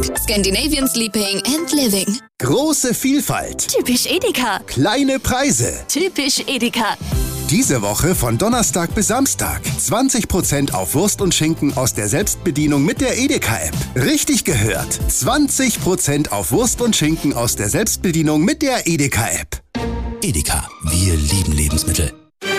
Scandinavian Sleeping and Living. Große Vielfalt. Typisch Edeka. Kleine Preise. Typisch Edeka. Diese Woche von Donnerstag bis Samstag 20% auf Wurst und Schinken aus der Selbstbedienung mit der Edeka-App. Richtig gehört. 20% auf Wurst und Schinken aus der Selbstbedienung mit der Edeka-App. Edeka, wir lieben Lebensmittel.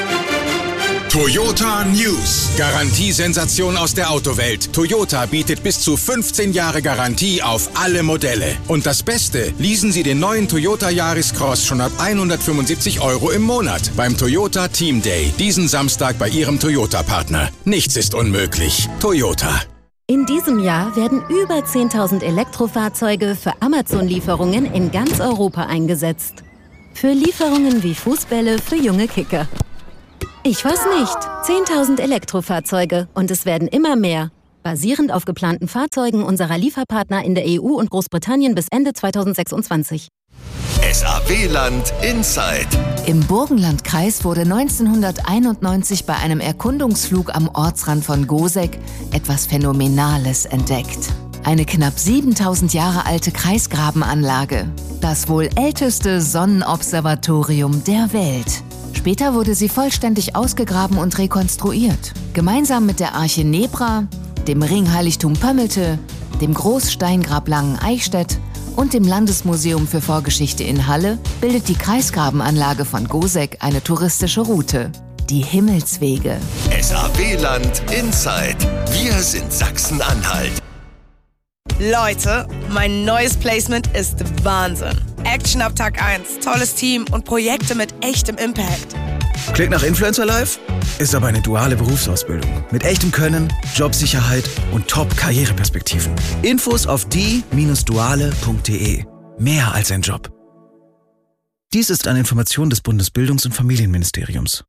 Toyota News. Garantiesensation aus der Autowelt. Toyota bietet bis zu 15 Jahre Garantie auf alle Modelle. Und das Beste, leasen Sie den neuen Toyota Yaris Cross schon ab 175 € im Monat beim Toyota Team Day. Diesen Samstag bei Ihrem Toyota-Partner. Nichts ist unmöglich. Toyota. In diesem Jahr werden über 10.000 Elektrofahrzeuge für Amazon-Lieferungen in ganz Europa eingesetzt. Für Lieferungen wie Fußbälle für junge Kicker. Ich weiß nicht. 10.000 Elektrofahrzeuge und es werden immer mehr. Basierend auf geplanten Fahrzeugen unserer Lieferpartner in der EU und Großbritannien bis Ende 2026. SAW-Land Inside. Im Burgenlandkreis wurde 1991 bei einem Erkundungsflug am Ortsrand von Goseck etwas Phänomenales entdeckt. Eine knapp 7.000 Jahre alte Kreisgrabenanlage. Das wohl älteste Sonnenobservatorium der Welt. Später wurde sie vollständig ausgegraben und rekonstruiert. Gemeinsam mit der Arche Nebra, dem Ringheiligtum Pömmelte, dem Großsteingrab Langen-Eichstätt und dem Landesmuseum für Vorgeschichte in Halle bildet die Kreisgrabenanlage von Goseck eine touristische Route. Die Himmelswege. SAW-Land Inside. Wir sind Sachsen-Anhalt. Leute, mein neues Placement ist Wahnsinn. Action ab Tag 1, tolles Team und Projekte mit echtem Impact. Klingt nach Influencer Life? Ist aber eine duale Berufsausbildung. Mit echtem Können, Jobsicherheit und Top-Karriereperspektiven. Infos auf die-duale.de. Mehr als ein Job. Dies ist eine Information des Bundesbildungs- und Familienministeriums.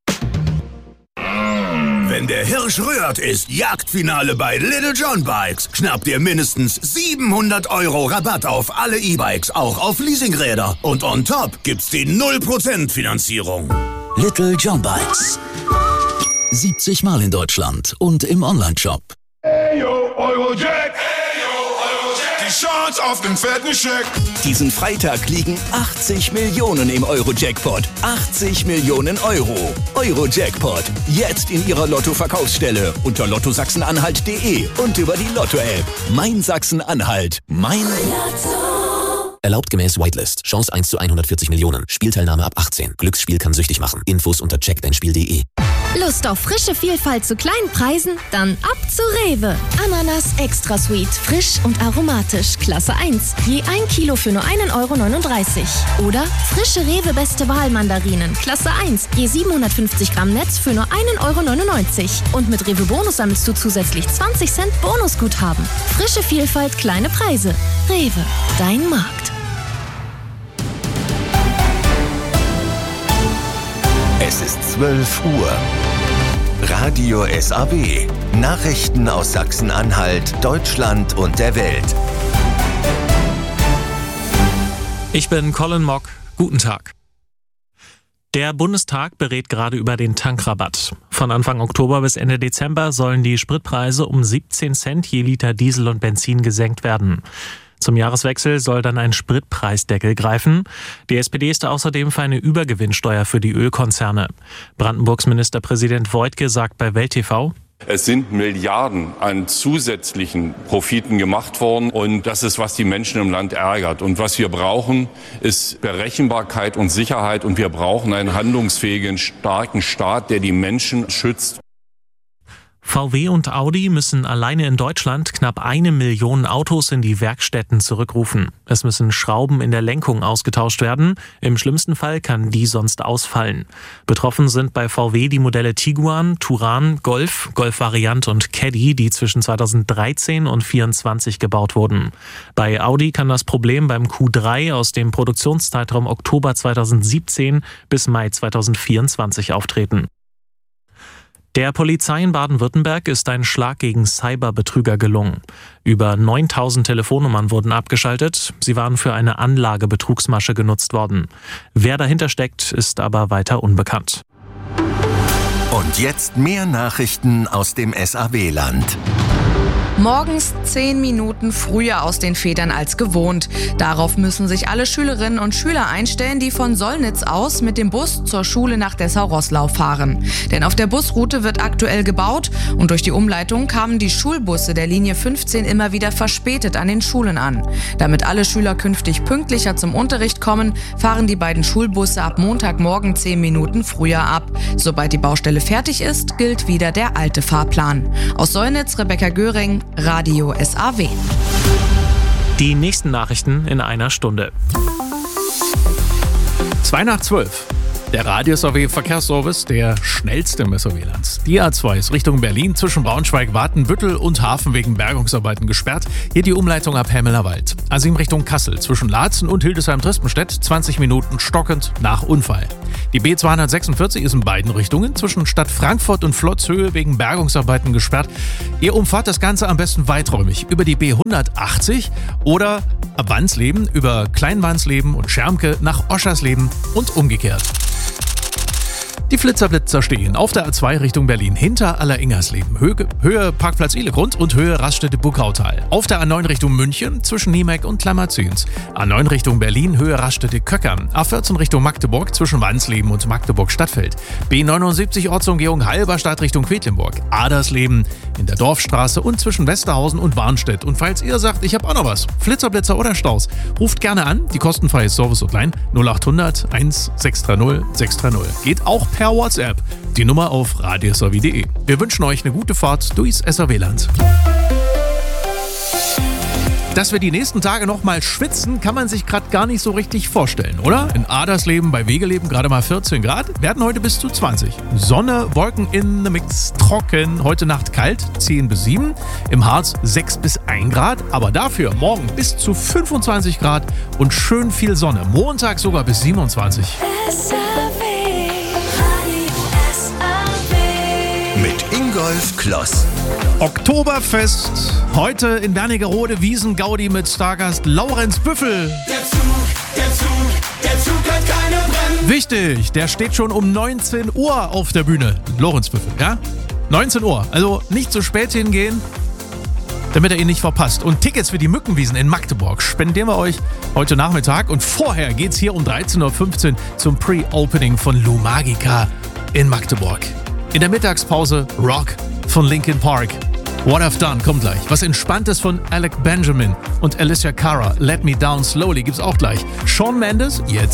Wenn der Hirsch rührt, ist Jagdfinale bei Little John Bikes. Schnappt ihr mindestens 700 € Rabatt auf alle E-Bikes, auch auf Leasingräder. Und on top gibt's die 0% Finanzierung. Little John Bikes. 70 Mal in Deutschland und im Onlineshop. Eyo, Eurojack. Die Chance auf den fetten Scheck. Diesen Freitag liegen 80 Millionen im Euro-Jackpot. 80 Millionen €. Euro-Jackpot. Jetzt in Ihrer Lotto-Verkaufsstelle unter lottosachsenanhalt.de und über die Lotto-App. Mein Sachsen-Anhalt. Mein Lotto. Erlaubt gemäß Whitelist. Chance 1 zu 140 Millionen. Spielteilnahme ab 18. Glücksspiel kann süchtig machen. Infos unter checkdeinspiel.de. Lust auf frische Vielfalt zu kleinen Preisen? Dann ab zu Rewe. Ananas Extra Sweet, frisch und aromatisch, Klasse 1. Je 1 Kilo für nur 1,39 €. Oder frische Rewe Beste Wahl Mandarinen, Klasse 1. Je 750 Gramm Netz für nur 1,99 €. Und mit Rewe Bonus sammelst du zusätzlich 20 Cent Bonusguthaben. Frische Vielfalt, kleine Preise. Rewe, dein Markt. Es ist 12 Uhr. Radio SAW. Nachrichten aus Sachsen-Anhalt, Deutschland und der Welt. Ich bin Colin Mock. Guten Tag. Der Bundestag berät gerade über den Tankrabatt. Von Anfang Oktober bis Ende Dezember sollen die Spritpreise um 17 Cent je Liter Diesel und Benzin gesenkt werden. Zum Jahreswechsel soll dann ein Spritpreisdeckel greifen. Die SPD ist außerdem für eine Übergewinnsteuer für die Ölkonzerne. Brandenburgs Ministerpräsident Woidke sagt bei Welt TV: Es sind Milliarden an zusätzlichen Profiten gemacht worden und das ist, was die Menschen im Land ärgert. Und was wir brauchen, ist Berechenbarkeit und Sicherheit und wir brauchen einen handlungsfähigen, starken Staat, der die Menschen schützt. VW und Audi müssen alleine in Deutschland knapp 1 Million Autos in die Werkstätten zurückrufen. Es müssen Schrauben in der Lenkung ausgetauscht werden. Im schlimmsten Fall kann die sonst ausfallen. Betroffen sind bei VW die Modelle Tiguan, Touran, Golf, Golf-Variant und Caddy, die zwischen 2013 und 2024 gebaut wurden. Bei Audi kann das Problem beim Q3 aus dem Produktionszeitraum Oktober 2017 bis Mai 2024 auftreten. Der Polizei in Baden-Württemberg ist ein Schlag gegen Cyberbetrüger gelungen. Über 9.000 Telefonnummern wurden abgeschaltet. Sie waren für eine Anlagebetrugsmasche genutzt worden. Wer dahinter steckt, ist aber weiter unbekannt. Und jetzt mehr Nachrichten aus dem SAW-Land. Morgens 10 Minuten früher aus den Federn als gewohnt. Darauf müssen sich alle Schülerinnen und Schüler einstellen, die von Sollnitz aus mit dem Bus zur Schule nach Dessau-Roßlau fahren. Denn auf der Busroute wird aktuell gebaut und durch die Umleitung kamen die Schulbusse der Linie 15 immer wieder verspätet an den Schulen an. Damit alle Schüler künftig pünktlicher zum Unterricht kommen, fahren die beiden Schulbusse ab Montagmorgen 10 Minuten früher ab. Sobald die Baustelle fertig ist, gilt wieder der alte Fahrplan. Aus Sollnitz, Rebecca Göring, Radio SAW. Die nächsten Nachrichten in einer Stunde. 2:12. Der Radio SAW Verkehrsservice, der schnellste im SAW-Land. Die A2 ist Richtung Berlin zwischen Braunschweig, Watenbüttel und Hafen wegen Bergungsarbeiten gesperrt. Hier die Umleitung ab Hemmelerwald. A7 Richtung Kassel zwischen Laatzen und Hildesheim-Tristenstedt 20 Minuten stockend nach Unfall. Die B246 ist in beiden Richtungen zwischen Stadt Frankfurt und Flottshöhe wegen Bergungsarbeiten gesperrt. Ihr umfahrt das Ganze am besten weiträumig über die B180 oder ab Wansleben über Kleinwansleben und Schermke nach Oschersleben und umgekehrt. Die Flitzerblitzer stehen auf der A2 Richtung Berlin hinter Alleringersleben, Höhe Parkplatz Ihlegrund und Höhe Raststätte-Buckautal. Auf der A9 Richtung München zwischen Niemeck und Klammerzüns. A9 Richtung Berlin, Höhe Raststätte-Köckern. A14 Richtung Magdeburg zwischen Wansleben und Magdeburg-Stadtfeld. B79 Ortsumgehung Halberstadt Richtung Quedlinburg. Adersleben in der Dorfstraße und zwischen Westerhausen und Warnstedt. Und falls ihr sagt, ich habe auch noch was, Flitzerblitzer oder Staus, ruft gerne an, die kostenfreie Service-Hotline 0800 1630 630. Geht auch per WhatsApp. Die Nummer auf radiosaw.de. Wir wünschen euch eine gute Fahrt durchs SAW-Land. Dass wir die nächsten Tage noch mal schwitzen, kann man sich gerade gar nicht so richtig vorstellen, oder? In Adersleben, bei Wegeleben gerade mal 14 Grad, werden heute bis zu 20. Sonne, Wolken in the Mix, trocken, heute Nacht kalt, 10 bis 7. Im Harz 6 bis 1 Grad, aber dafür morgen bis zu 25 Grad und schön viel Sonne. Montag sogar bis 27. Mit Ingolf Kloss. Oktoberfest. Heute in Wernigerode Wiesen-Gaudi mit Stargast Laurenz Büffel. Der Zug hat keine Bremsen. Wichtig, der steht schon um 19 Uhr auf der Bühne. Laurenz Büffel, ja? 19 Uhr, also nicht zu spät hingehen, damit er ihn nicht verpasst. Und Tickets für die Mückenwiesen in Magdeburg spendieren wir euch heute Nachmittag. Und vorher geht's hier um 13.15 Uhr zum Pre-Opening von Lou Magica in Magdeburg. In der Mittagspause Rock von Linkin Park. What I've Done kommt gleich. Was Entspanntes von Alec Benjamin und Alicia Cara. Let Me Down Slowly gibt's auch gleich. Shawn Mendes, jetzt